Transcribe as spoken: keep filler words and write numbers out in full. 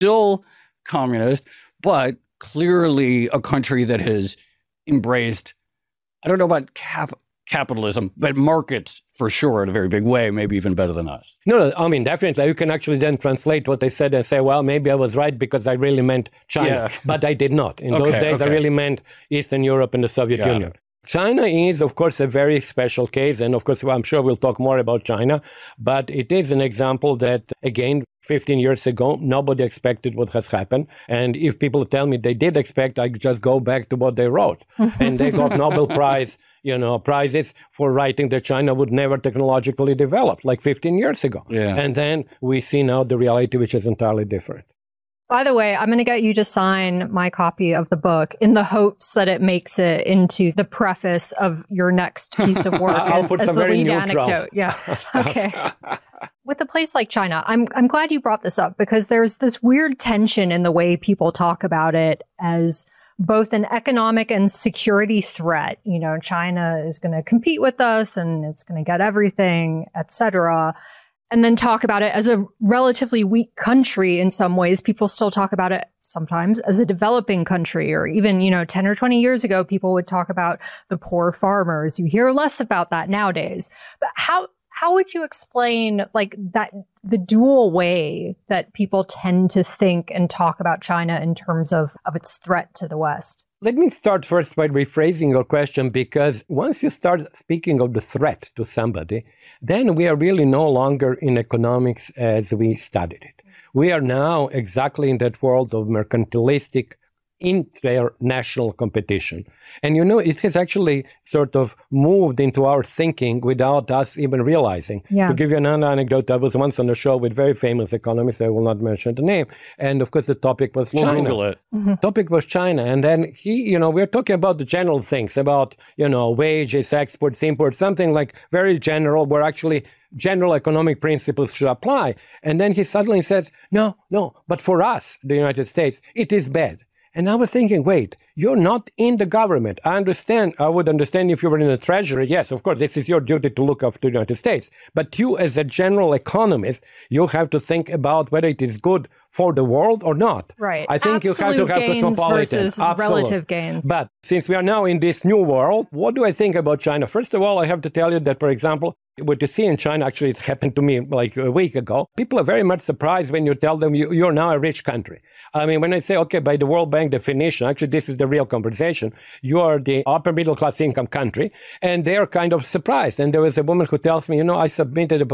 still communist, but clearly a country that has embraced, I don't know about cap- capitalism, but markets for sure in a very big way, maybe even better than us. No, no, I mean, definitely. You can actually then translate what they said and say, well, maybe I was right because I really meant China. Yeah. But I did not. In okay, those days, okay. I really meant Eastern Europe and the Soviet Got Union. It. China is, of course, a very special case. And of course, I'm sure we'll talk more about China. But it is an example that, again, fifteen years ago, nobody expected what has happened. And if people tell me they did expect, I just go back to what they wrote. And they got Nobel Prize, you know, prizes for writing that China would never technologically develop, like fifteen years ago. Yeah. And then we see now the reality, which is entirely different. By the way, I'm going to get you to sign my copy of the book in the hopes that it makes it into the preface of your next piece of work I'll as, put as some the very lead neutral anecdote. Yeah. Okay. With a place like China, I'm I'm glad you brought this up because there's this weird tension in the way people talk about it as both an economic and security threat. You know, China is going to compete with us and it's going to get everything, et cetera. And then talk about it as a relatively weak country in some ways. People still talk about it sometimes as a developing country, or even, you know, ten or twenty years ago, people would talk about the poor farmers. You hear less about that nowadays. But how how would you explain like that, the dual way that people tend to think and talk about China in terms of, of its threat to the West? Let me start first by rephrasing your question, because once you start speaking of the threat to somebody, then we are really no longer in economics as we studied it. We are now exactly in that world of mercantilistic international competition. And you know, it has actually sort of moved into our thinking without us even realizing. Yeah. To give you another anecdote, I was once on a show with very famous economists, I will not mention the name. And of course, the topic was we'll China. Google it. Mm-hmm. Topic was China. And then he, you know, we're talking about the general things about, you know, wages, exports, imports, something like very general, where actually general economic principles should apply. And then he suddenly says, no, no, but for us, the United States, it is bad. And I was thinking, wait, you're not in the government. I understand. I would understand if you were in the treasury. Yes, of course, this is your duty to look after the United States. But you, as a general economist, you have to think about whether it is good for the world or not. Right. I think Absolute you have to have gains cosmopolitan. versus Absolute. relative gains. But since we are now in this new world, what do I think about China? First of all, I have to tell you that, for example, what you see in China, actually, it happened to me like a week ago. People are very much surprised when you tell them you, you're now a rich country. I mean, when I say, okay, by the World Bank definition, actually, this is the real conversation. You are the upper middle class income country. And they're kind of surprised. And there was a woman who tells me, you know, I submitted a